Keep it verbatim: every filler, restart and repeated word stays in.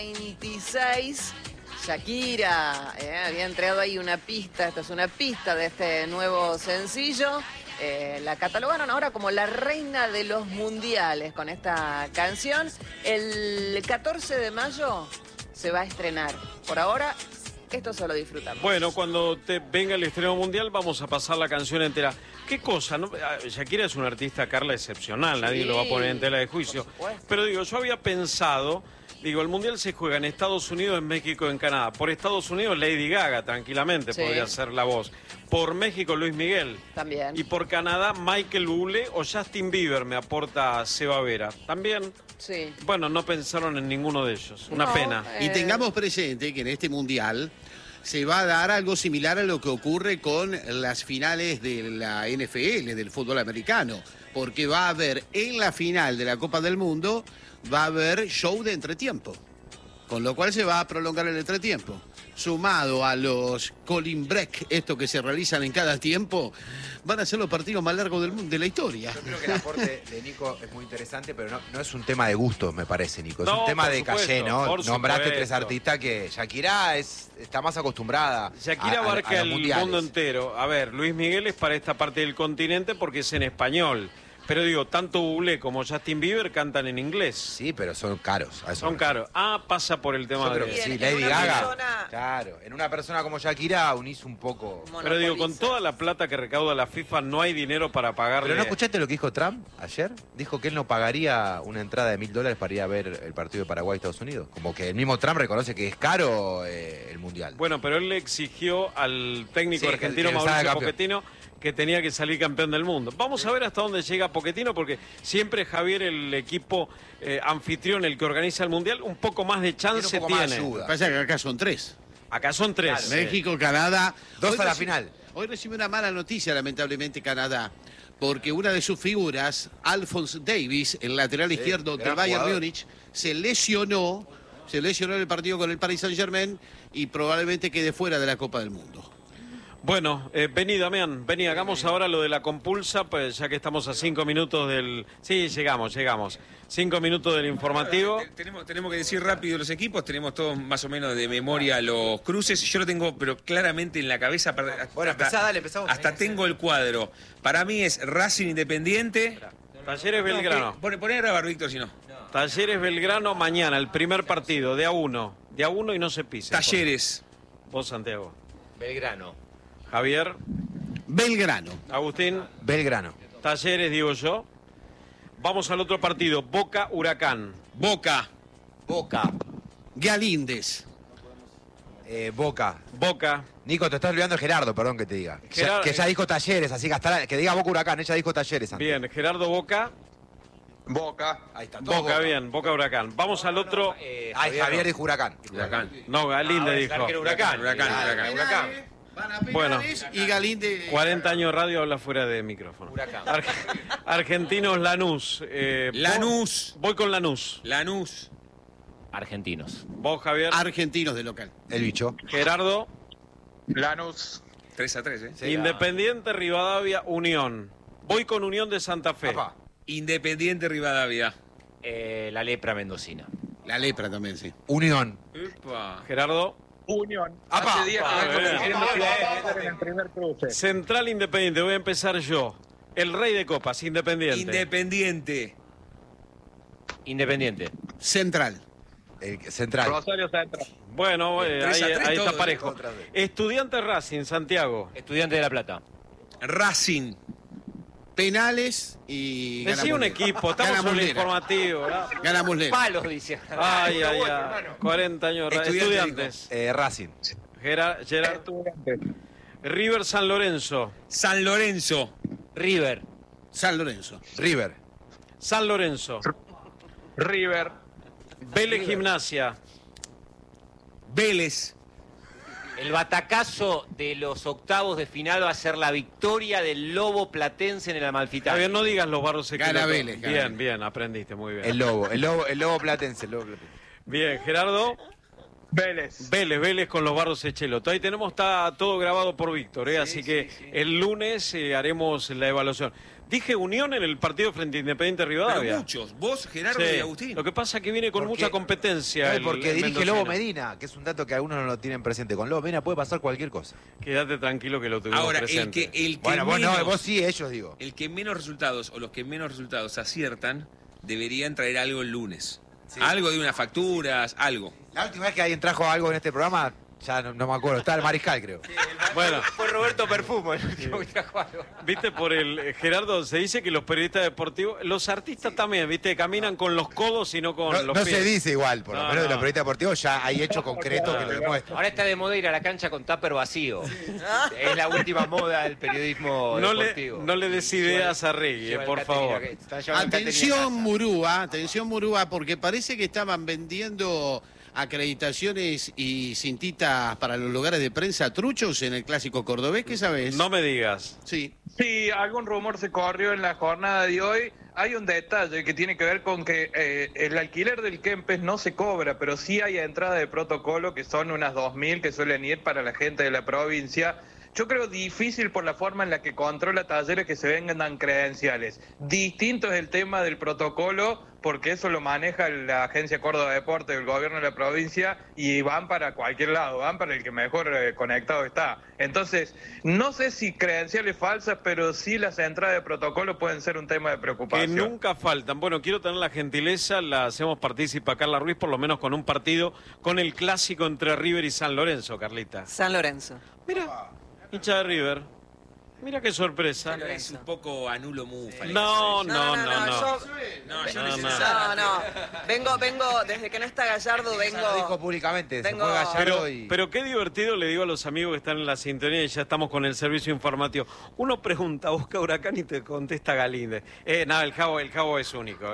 veintiséis, Shakira eh, había entregado ahí una pista, esta es una pista de este nuevo sencillo. Eh, la catalogaron ahora como la reina de los mundiales con esta canción. El catorce de mayo se va a estrenar. Por ahora, esto solo disfrutamos. Bueno, cuando te venga el estreno mundial vamos a pasar la canción entera. ¿Qué cosa? ¿No? Shakira es una artista, Carla, excepcional, sí, nadie lo va a poner en tela de juicio. Pero digo, yo había pensado, digo, el mundial se juega en Estados Unidos, en México, en Canadá. Por Estados Unidos, Lady Gaga, tranquilamente, sí, podría ser la voz. Por México, Luis Miguel. También. Y por Canadá, Michael Bublé o Justin Bieber, me aporta Seba Vera. También. Sí. Bueno, no pensaron en ninguno de ellos. Una no, pena. Eh... Y tengamos presente que en este mundial se va a dar algo similar a lo que ocurre con las finales de la N F L, del fútbol americano, porque va a haber en la final de la Copa del Mundo, va a haber show de entretiempo, con lo cual se va a prolongar el entretiempo. Sumado a los Colin Break, estos que se realizan en cada tiempo, van a ser los partidos más largos del mundo, de la historia. Yo creo que el aporte de Nico es muy interesante, pero no, no es un tema de gusto, me parece, Nico. Es no, un tema de supuesto, calle, ¿no? Nombraste supuesto. tres artistas que Shakira es, está más acostumbrada. Shakira a, abarca a, a el mundiales. mundo entero. A ver, Luis Miguel es para esta parte del continente porque es en español. Pero digo, tanto Bublé como Justin Bieber cantan en inglés. Sí, pero son caros. A eso son caros. Ah, pasa por el tema Yo creo de... que sí, en, Lady en Gaga. Persona... Claro, en una persona como Shakira unís un poco. Pero digo, con toda la plata que recauda la FIFA no hay dinero para pagarle... ¿Pero no escuchaste lo que dijo Trump ayer? Dijo que él no pagaría una entrada de mil dólares para ir a ver el partido de Paraguay-Estados Unidos. Como que el mismo Trump reconoce que es caro eh, el Mundial. Bueno, pero él le exigió al técnico Sí, argentino que- que Mauricio salga Pochettino que tenía que salir campeón del mundo. Vamos a ver hasta dónde llega Pochettino, porque siempre Javier, el equipo eh, anfitrión, el que organiza el Mundial, un poco más de chance Tiene un poco más tiene. de ayuda. Lo que pasa es que acá son tres. Acá son tres. Claro, México, Canadá. Dos Hoy a la reci- final. Hoy recibe una mala noticia, lamentablemente, Canadá, porque una de sus figuras, Alphonse Davies, el lateral Sí, izquierdo del gran Bayern jugador. Múnich, se lesionó, se lesionó en el partido con el Paris Saint-Germain y probablemente quede fuera de la Copa del Mundo. Bueno, eh, vení, Damián, vení, hagamos ahora lo de la compulsa, pues ya que estamos a cinco minutos del... Sí, llegamos, llegamos. Cinco minutos del informativo. Te- tenemos, tenemos que decir rápido los equipos, tenemos todos más o menos de memoria los cruces. Yo lo tengo, pero claramente en la cabeza. Hasta, Bueno, empezá, dale, empezamos. hasta tengo el cuadro. Para mí es Racing Independiente. Talleres Belgrano. No, pon- poné a grabar, Víctor, si no. Talleres Belgrano mañana, el primer partido, de a uno. De a uno y no se pise. Talleres. Vos, Santiago. Belgrano. Javier, Belgrano. Agustín, Belgrano. Talleres, digo yo. Vamos al otro partido, Boca Huracán. Boca. Boca. Galíndez. Eh, Boca. Boca. Nico, te estás olvidando de Gerardo, perdón que te diga. Ya- Gerardo- que ya dijo Talleres, así que hasta que diga Boca Huracán, ella dijo Talleres antes. Bien, Gerardo Boca. Boca. Ahí está, todo Boca, bien, Boca Huracán. Vamos al otro. Eh, Ay, Javier dijo Huracán. Huracán. No, Galinde dijo. Huracán, Huracán, Huracán. Huracán. Van a Bueno. penales y Galíndez. cuarenta años de radio, habla fuera de micrófono. Huracán. Ar- Argentinos Lanús. Eh, Lanús. Voy con Lanús. Lanús. Argentinos. Vos, Javier. Argentinos de local. El bicho. Gerardo. Lanús. tres a tres, ¿eh? Sí, Independiente, Rivadavia, Unión. Voy con Unión de Santa Fe. Papá. Independiente Rivadavia. Eh, la lepra mendocina. La lepra también, sí. Unión. Epa. Gerardo. Unión. Apa. Hace días Ah, que vengo bien. diciendo que iba a pasar en el primer cruce. Central Independiente, voy a empezar yo. El rey de copas, Independiente. Independiente. Independiente. Central. El central. Rosario Central. Bueno, eh, tres a ahí, tres ahí todo, está ¿eh? parejo. Otra vez. Estudiante Racing, Santiago. Estudiante de La Plata. Racing. Penales y... Decí un ganamos equipo, estamos en Ganamos el Lera. informativo. ¿verdad? Ganamos Lera. Palos, dice. Ay, ay, ay. cuarenta años. Estudiante, Estudiantes. Eh, Racing. Gera- Gerard- Estudiantes. River San Lorenzo. San Lorenzo. River. San Lorenzo. River. San Lorenzo. River. Vélez Gimnasia. Vélez. El batacazo de los octavos de final va a ser la victoria del Lobo Platense en el Amalfitani. Javier, no digas los barros Gana secretos. Vélez, gana Bien, Vélez. bien, aprendiste muy bien. El lobo. El lobo, el lobo platense. El lobo platense. Bien, Gerardo. Vélez. Vélez, Vélez con los Barros Echeloto. Ahí tenemos, está todo grabado por Víctor, ¿eh? Así que el lunes eh, haremos la evaluación. Dije Unión en el partido frente a Independiente Pero Rivadavia. muchos, vos, Gerardo Sí. y Agustín. Lo que pasa es que viene con Porque- mucha competencia. No, y el- porque el dirige mendocino. Lobo Medina, que es un dato que algunos no lo tienen presente. Con Lobo Medina puede pasar cualquier cosa. Quédate tranquilo que lo tuvimos Ahora, el presente. que, el que Bueno, vos menos, no, vos sí, ellos digo. el que menos resultados o los que menos resultados aciertan deberían traer algo el lunes. Sí. Algo de unas facturas, algo. La última vez que alguien trajo algo en este programa, ya no, no me acuerdo, está el Mariscal, creo. Bueno, Fue Roberto Perfumo el último que trajo algo. viste, por el eh, Gerardo, se dice que los periodistas deportivos, los artistas también, viste, caminan con los codos y no con No, los no pies. se dice igual, por lo No, menos de no. los periodistas deportivos ya hay hechos concretos que lo demuestran. Ahora está de moda ir a la cancha con tupper vacío. Es la última moda del periodismo No le, deportivo. no le des ideas a Regui, eh, Lleva el por catering favor. a- está llevando el catering a Atención casa. Murúa, atención Murúa, porque parece que estaban vendiendo acreditaciones y cintitas para los lugares de prensa truchos en el clásico cordobés, ¿qué sabes? No me digas. Sí. Sí, algún rumor se corrió en la jornada de hoy. Hay un detalle que tiene que ver con que eh, el alquiler del Kempes no se cobra, pero sí hay entrada de protocolo, que son unas dos mil que suelen ir para la gente de la provincia. Yo creo difícil por la forma en la que controla Talleres que se vengan credenciales. Distinto es el tema del protocolo, porque eso lo maneja la Agencia Córdoba Deporte del gobierno de la provincia y van para cualquier lado, van para el que mejor eh, conectado está. Entonces, no sé si credenciales falsas, pero sí las entradas de protocolo pueden ser un tema de Que preocupación. nunca faltan. Bueno, quiero tener la gentileza, la hacemos partícipa a Carla Ruiz, por lo menos con un partido, con el clásico entre River y San Lorenzo, Carlita. San Lorenzo. Mira, hincha de River. Mira qué sorpresa. Pero es un poco anulo mufa. No, no, no, no. yo- No, yo No, no, no. No, no. Vengo, vengo, desde que no está Gallardo, Ya lo dijo vengo. públicamente, vengo- se fue Gallardo Pero, y... pero qué divertido, le digo a los amigos que están en la sintonía y ya estamos con el servicio informativo. Uno pregunta, busca Huracán y te contesta Galíndez. Eh, nada, el Javo, el Javo es único.